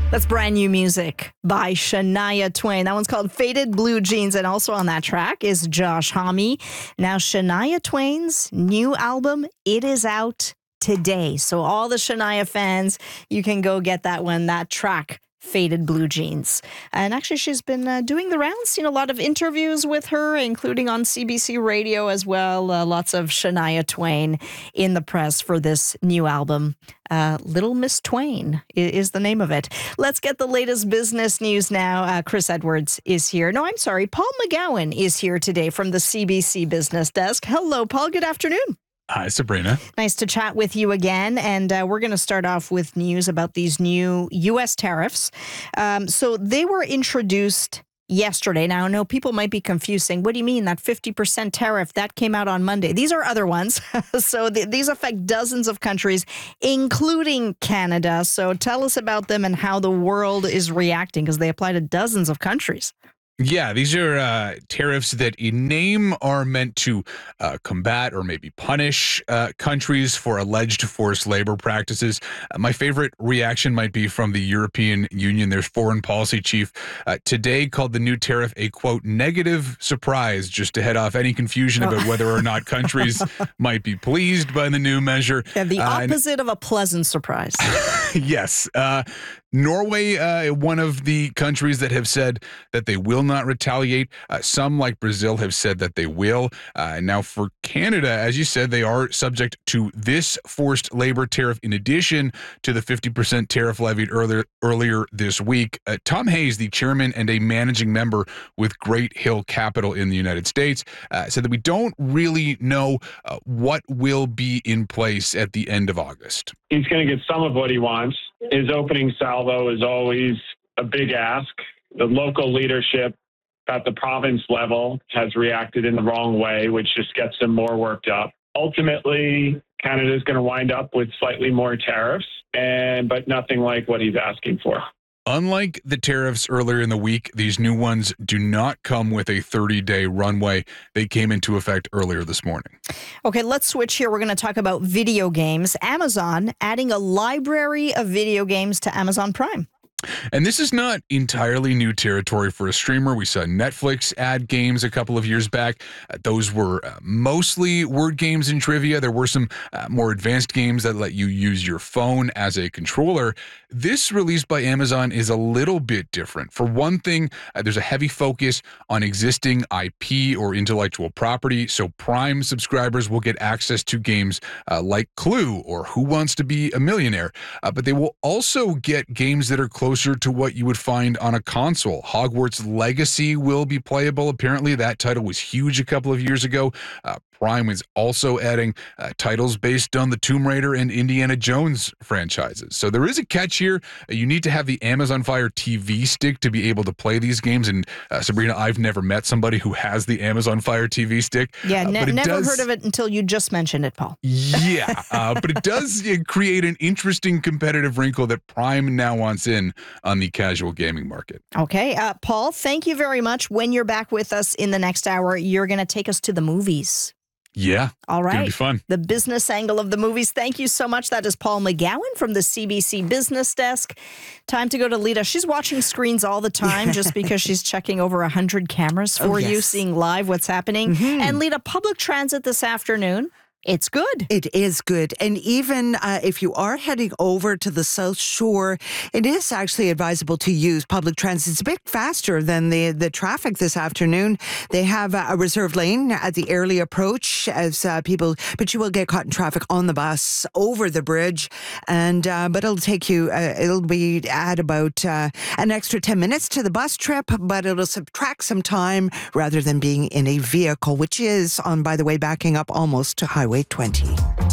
That's brand new music by Shania Twain. That one's called Faded Blue Jeans. And also on that track is Josh Homme. Now, Shania Twain's new album, it is out today. So all the Shania fans, you can go get that one, that track, Faded Blue Jeans. And actually, she's been doing the rounds, seen a lot of interviews with her, including on CBC Radio as well. Lots of Shania Twain in the press for this new album. Little Miss Twain is the name of it. Let's get the latest business news now. Chris Edwards is here. No, I'm sorry. Paul McGowan is here today from the CBC Business Desk. Hello, Paul. Good afternoon. Hi, Sabrina. Nice to chat with you again. And we're going to start off with news about these new U.S. tariffs. So they were introduced yesterday. Now, I know people might be confusing. What do you mean that 50% tariff that came out on Monday? These are other ones. So these affect dozens of countries, including Canada. So tell us about them and how the world is reacting, because they apply to dozens of countries. Yeah, these are tariffs that in name are meant to combat or maybe punish countries for alleged forced labor practices. My favorite reaction might be from the European Union. Their foreign policy chief today called the new tariff a, quote, negative surprise, just to head off any confusion about whether or not countries might be pleased by the new measure. Yeah, the opposite of a pleasant surprise. Yes. Norway, one of the countries that have said that they will not retaliate. Some, like Brazil, have said that they will. Now, for Canada, as you said, they are subject to this forced labor tariff in addition to the 50% tariff levied earlier this week. Tom Hayes, the chairman and a managing member with Great Hill Capital in the United States, said that we don't really know what will be in place at the end of August. He's going to get some of what he wants. His opening salvo is always a big ask. The local leadership at the province level has reacted in the wrong way, which just gets him more worked up. Ultimately, Canada is going to wind up with slightly more tariffs, but nothing like what he's asking for. Unlike the tariffs earlier in the week, these new ones do not come with a 30-day runway. They came into effect earlier this morning. Okay, let's switch here. We're going to talk about video games. Amazon adding a library of video games to Amazon Prime. And this is not entirely new territory for a streamer. We saw Netflix add games a couple of years back. Those were mostly word games and trivia. There were some more advanced games that let you use your phone as a controller. This release by Amazon is a little bit different. For one thing, there's a heavy focus on existing IP or intellectual property. So Prime subscribers will get access to games like Clue or Who Wants to Be a Millionaire. But they will also get games that are closer to what you would find on a console. Hogwarts Legacy will be playable. Apparently, that title was huge a couple of years ago. Prime is also adding titles based on the Tomb Raider and Indiana Jones franchises. So there is a catch here. You need to have the Amazon Fire TV stick to be able to play these games. And Sabrina, I've never met somebody who has the Amazon Fire TV stick. Yeah, never heard of it until you just mentioned it, Paul. Yeah, but it does create an interesting competitive wrinkle that Prime now wants in on the casual gaming market. Okay, Paul, thank you very much. When you're back with us in the next hour, you're going to take us to the movies. Yeah. All right. It's going to be fun. The business angle of the movies. Thank you so much. That is Paul McGowan from the CBC Business Desk. Time to go to Lita. She's watching screens all the time just because she's checking over 100 cameras for you, seeing live what's happening. Mm-hmm. And Lita, public transit this afternoon. It's good. It is good. And even if you are heading over to the South Shore, it is actually advisable to use public transit. It's a bit faster than the traffic this afternoon. They have a reserved lane at the early approach as people, but you will get caught in traffic on the bus over the bridge. And but it'll take you, it'll be at about an extra 10 minutes to the bus trip, but it'll subtract some time rather than being in a vehicle, which is on, by the way, backing up almost to Highway 20.